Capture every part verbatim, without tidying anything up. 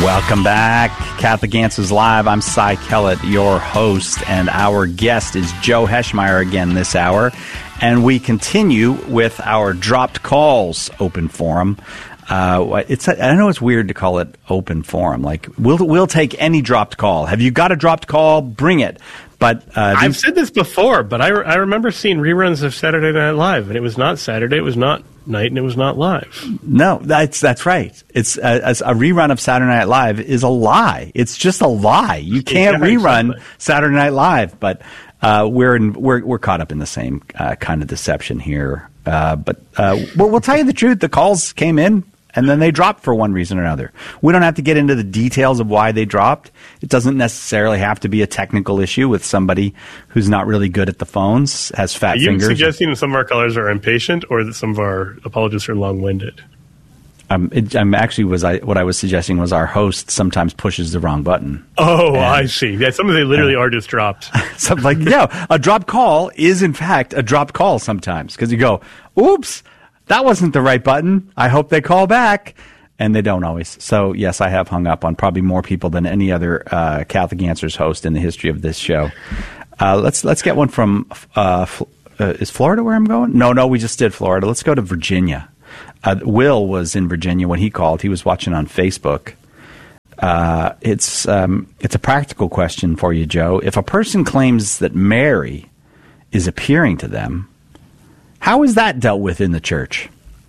Welcome back. Catholic Answers Live. I'm Cy Kellett, your host, and our guest is Joe Heschmeyer again this hour. And we continue with our dropped calls open forum. Uh, it's I know it's weird to call it open forum. Like we'll we'll take any dropped call. Have you got a dropped call? Bring it. But uh, I've said this before, but I, re- I remember seeing reruns of Saturday Night Live, and it was not Saturday, it was not night, and it was not live. No, that's that's right. It's a, a rerun of Saturday Night Live is a lie. It's just a lie. You can't yeah, rerun exactly. Saturday Night Live, but uh, we're in, we're we're caught up in the same uh, kind of deception here. Uh, but uh, we'll, we'll tell you the truth. The calls came in. And then they dropped for one reason or another. We don't have to get into the details of why they dropped. It doesn't necessarily have to be a technical issue with somebody who's not really good at the phones, has fat fingers. Are you fingers. suggesting that some of our callers are impatient or that some of our apologists are long-winded? Um, it, I'm actually was I what I was suggesting was our host sometimes pushes the wrong button. Oh, and, I see. Yeah, some of them literally uh, are just dropped. Something like, yeah, a dropped call is in fact a dropped call sometimes because you go, oops. That wasn't the right button. I hope they call back. And they don't always. So, yes, I have hung up on probably more people than any other uh, Catholic Answers host in the history of this show. Uh, let's let's get one from, uh, uh, is Florida where I'm going? No, no, we just did Florida. Let's go to Virginia. Uh, Will was in Virginia when he called. He was watching on Facebook. Uh, it's um, it's a practical question for you, Joe. If a person claims that Mary is appearing to them, how is that dealt with in the church?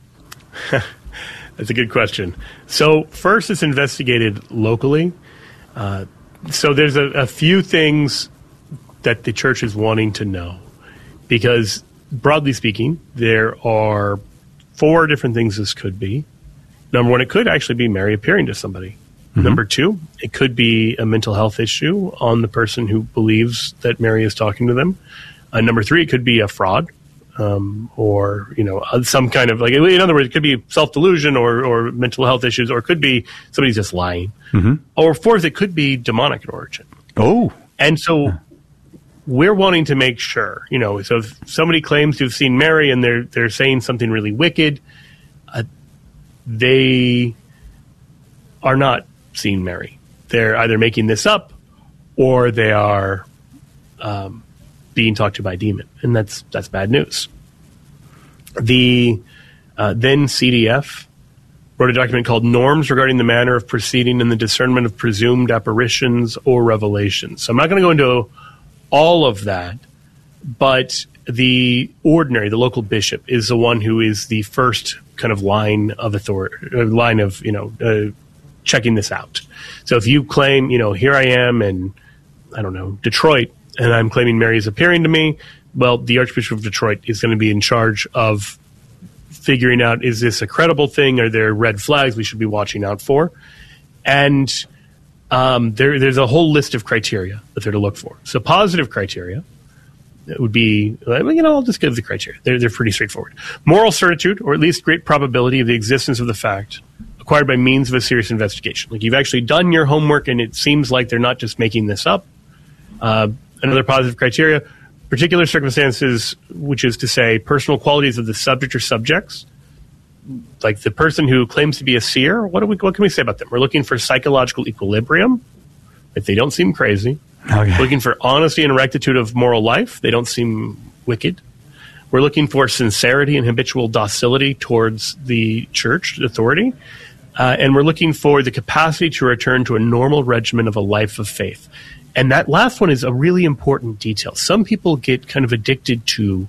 That's a good question. So first, it's investigated locally. Uh, so there's a, a few things that the church is wanting to know. Because broadly speaking, there are four different things this could be. Number one, it could actually be Mary appearing to somebody. Mm-hmm. Number two, it could be a mental health issue on the person who believes that Mary is talking to them. Uh, number three, it could be a fraud. Um, or, you know, some kind of, like, in other words, it could be self-delusion or, or mental health issues, or it could be somebody's just lying. Mm-hmm. Or fourth, it could be demonic in origin. Oh. And so we're wanting to make sure, you know, so if somebody claims to have seen Mary and they're, they're saying something really wicked, uh, they are not seeing Mary. They're either making this up or they are, um, being talked to by a demon, and that's that's bad news. The uh, then C D F wrote a document called Norms Regarding the Manner of Proceeding in the Discernment of Presumed Apparitions or Revelations. So I'm not going to go into all of that, but the ordinary, the local bishop, is the one who is the first kind of line of authority, line of, you know, uh, checking this out. So if you claim, you know, here I am in, I don't know, Detroit, and I'm claiming Mary is appearing to me, well, the Archbishop of Detroit is going to be in charge of figuring out, is this a credible thing? Are there red flags we should be watching out for? And um, there, there's a whole list of criteria that they're to look for. So positive criteria would be, you know, I'll just give the criteria. They're, they're pretty straightforward. Moral certitude, or at least great probability of the existence of the fact, acquired by means of a serious investigation. Like you've actually done your homework, and it seems like they're not just making this up. Uh, Another positive criteria, particular circumstances, which is to say personal qualities of the subject or subjects, like the person who claims to be a seer. What do we? What can we say about them? We're looking for psychological equilibrium. If they don't seem crazy. Okay. We're looking for honesty and rectitude of moral life. They don't seem wicked. We're looking for sincerity and habitual docility towards the church authority. Uh, and we're looking for the capacity to return to a normal regimen of a life of faith. And that last one is a really important detail. Some people get kind of addicted to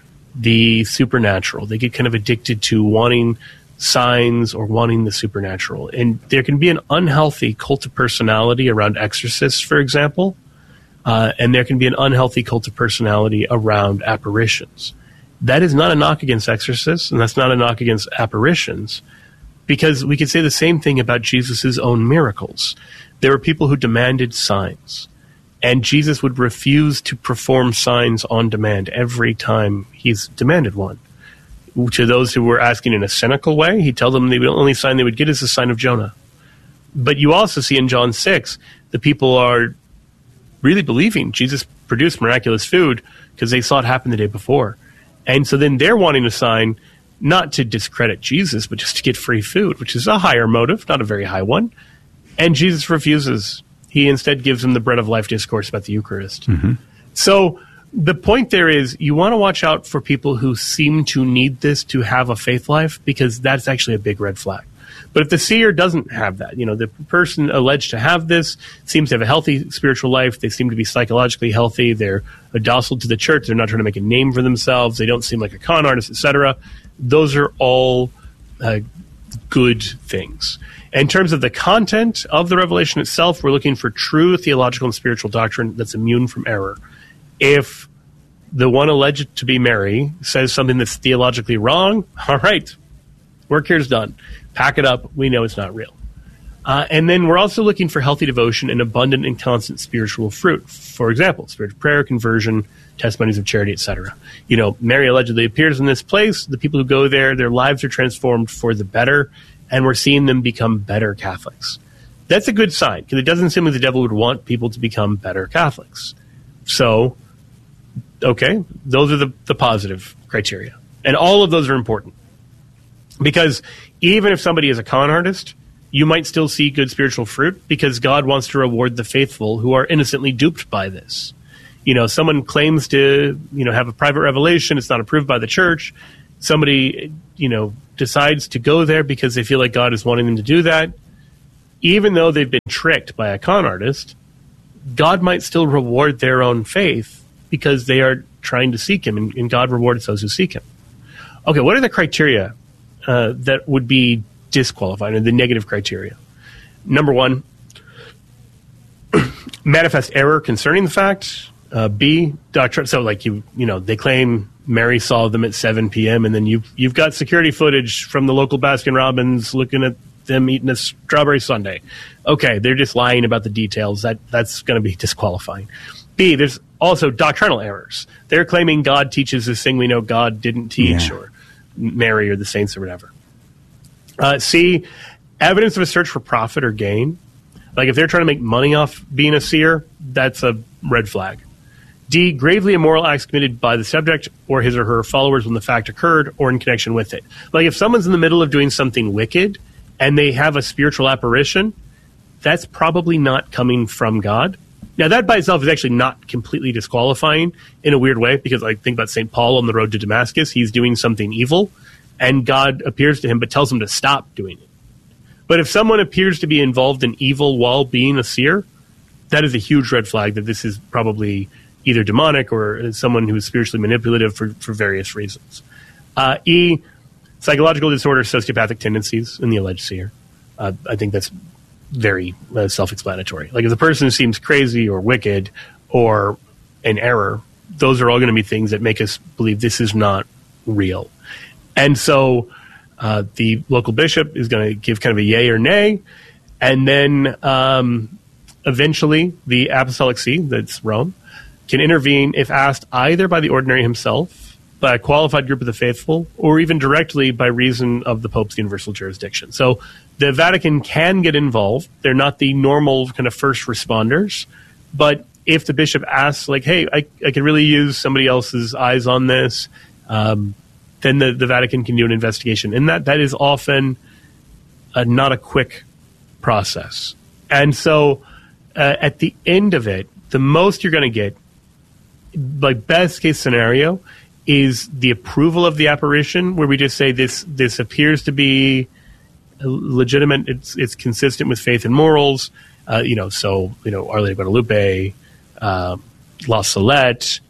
the supernatural. They get kind of addicted to wanting signs or wanting the supernatural. And there can be an unhealthy cult of personality around exorcists, for example. Uh, and there can be an unhealthy cult of personality around apparitions. That is not a knock against exorcists, and that's not a knock against apparitions, because we could say the same thing about Jesus' own miracles. There were people who demanded signs. And Jesus would refuse to perform signs on demand every time he's demanded one. To those who were asking in a cynical way, he'd tell them the only sign they would get is the sign of Jonah. But you also see in John six, the people are really believing Jesus produced miraculous food because they saw it happen the day before. And so then they're wanting a sign not to discredit Jesus, but just to get free food, which is a higher motive, not a very high one. And Jesus refuses. He instead gives them the bread of life discourse about the Eucharist. Mm-hmm. So the point there is you want to watch out for people who seem to need this to have a faith life, because that's actually a big red flag. But if the seer doesn't have that, you know, the person alleged to have this seems to have a healthy spiritual life. They seem to be psychologically healthy. They're docile to the church. They're not trying to make a name for themselves. They don't seem like a con artist, et cetera. Those are all uh, good things. In terms of the content of the revelation itself, we're looking for true theological and spiritual doctrine that's immune from error. If the one alleged to be Mary says something that's theologically wrong, all right, work here is done. Pack it up. We know it's not real. Uh, and then we're also looking for healthy devotion and abundant and constant spiritual fruit. For example, spiritual prayer, conversion, testimonies of charity, et cetera. You know, Mary allegedly appears in this place. The people who go there, their lives are transformed for the better, and we're seeing them become better Catholics. That's a good sign, because it doesn't seem like the devil would want people to become better Catholics. So, okay, those are the, the positive criteria. And all of those are important. Because even if somebody is a con artist, you might still see good spiritual fruit, because God wants to reward the faithful who are innocently duped by this. You know, someone claims to, you know, have a private revelation. It's not approved by the church. Somebody, you know, decides to go there because they feel like God is wanting them to do that. Even though they've been tricked by a con artist, God might still reward their own faith because they are trying to seek him, and, and God rewards those who seek him. Okay, what are the criteria uh, that would be disqualified, or the negative criteria? Number one, manifest error concerning the fact. Uh, B, doctrine. So, like you, you know, they claim Mary saw them at seven p.m. and then you you've got security footage from the local Baskin Robbins looking at them eating a strawberry sundae. Okay, they're just lying about the details. That that's going to be disqualifying. B, there's also doctrinal errors. They're claiming God teaches this thing we know God didn't teach, yeah. or Mary or the saints or whatever. Uh, C, evidence of a search for profit or gain. Like if they're trying to make money off being a seer, that's a red flag. D, gravely immoral acts committed by the subject or his or her followers when the fact occurred or in connection with it. Like if someone's in the middle of doing something wicked and they have a spiritual apparition, that's probably not coming from God. Now, that by itself is actually not completely disqualifying in a weird way, because like think about Saint Paul on the road to Damascus. He's doing something evil and God appears to him but tells him to stop doing it. But if someone appears to be involved in evil while being a seer, that is a huge red flag that this is probably either demonic or someone who is spiritually manipulative for, for various reasons. Uh, E, psychological disorder, sociopathic tendencies in the alleged seer. Uh, I think that's very uh, self-explanatory. Like if the person seems crazy or wicked or in error, those are all going to be things that make us believe this is not real. And so uh, the local bishop is going to give kind of a yay or nay, and then um, eventually the apostolic see, that's Rome, can intervene if asked either by the ordinary himself, by a qualified group of the faithful, or even directly by reason of the Pope's universal jurisdiction. So the Vatican can get involved. They're not the normal kind of first responders, but if the bishop asks, like, hey, I, I could really use somebody else's eyes on this, um, then the, the Vatican can do an investigation. And that, that is often a, not a quick process. And so uh, at the end of it, the most you're going to get, like best case scenario, is the approval of the apparition, where we just say this this appears to be legitimate, it's it's consistent with faith and morals. Uh, you know, so you know, Our Lady of Guadalupe, uh, La Salette,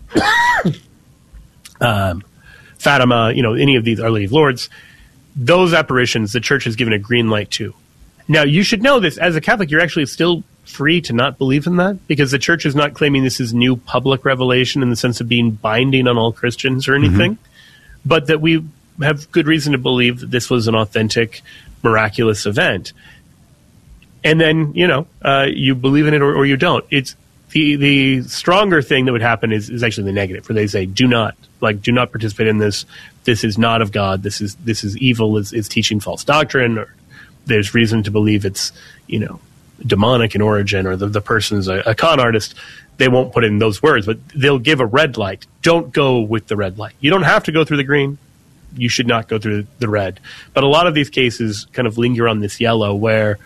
um, Fatima, you know, any of these Our Lady of Lourdes, those apparitions the church has given a green light to. Now, you should know this as a Catholic, you're actually still free to not believe in that, because the church is not claiming this is new public revelation in the sense of being binding on all Christians or anything, mm-hmm. but that we have good reason to believe that this was an authentic, miraculous event. And then, you know, uh, you believe in it or, or you don't. It's the the stronger thing that would happen is, is actually the negative, where they say, do not, like, do not participate in this. This is not of God. This is this is evil. It's, it's teaching false doctrine, or there's reason to believe it's, you know, demonic in origin, or the, the person's a, a con artist. They won't put in those words, but they'll give a red light. Don't go with the red light. You don't have to go through the green. You should not go through the red. But a lot of these cases kind of linger on this yellow, where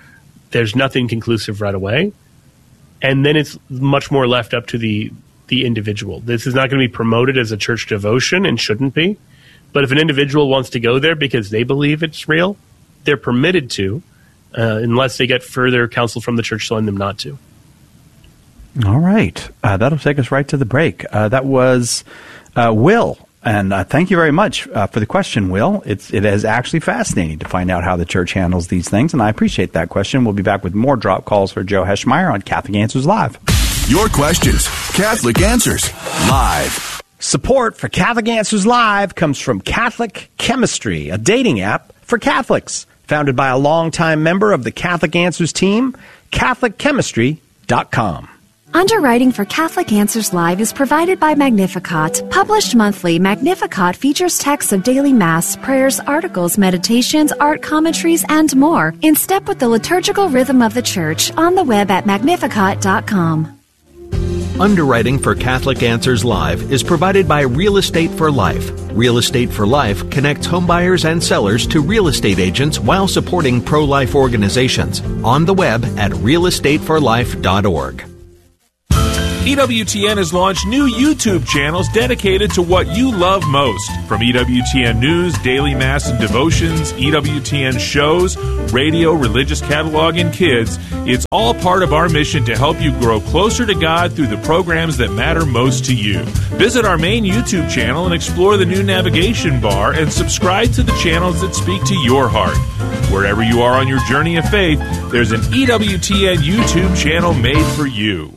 there's nothing conclusive right away. And then it's much more left up to the, the individual. This is not going to be promoted as a church devotion and shouldn't be. But if an individual wants to go there because they believe it's real, they're permitted to, uh, unless they get further counsel from the church telling them not to. All right. Uh, that'll take us right to the break. Uh, that was uh, Will. And uh, thank you very much uh, for the question, Will. It's, it is actually fascinating to find out how the church handles these things, and I appreciate that question. We'll be back with more drop calls for Joe Heschmeyer on Catholic Answers Live. Your questions, Catholic Answers Live. Support for Catholic Answers Live comes from Catholic Chemistry, a dating app for Catholics. Founded by a longtime member of the Catholic Answers team, Catholic Chemistry dot com. Underwriting for Catholic Answers Live is provided by Magnificat. Published monthly, Magnificat features texts of daily Mass, prayers, articles, meditations, art commentaries, and more, in step with the liturgical rhythm of the Church, on the web at Magnificat dot com. Underwriting for Catholic Answers Live is provided by Real Estate for Life. Real Estate for Life connects homebuyers and sellers to real estate agents while supporting pro-life organizations. On the web at real estate for life dot org. E W T N has launched new YouTube channels dedicated to what you love most. From E W T N News, Daily Mass and Devotions, E W T N shows, radio, religious catalog, and kids, it's all part of our mission to help you grow closer to God through the programs that matter most to you. Visit our main YouTube channel and explore the new navigation bar and subscribe to the channels that speak to your heart. Wherever you are on your journey of faith, there's an E W T N YouTube channel made for you.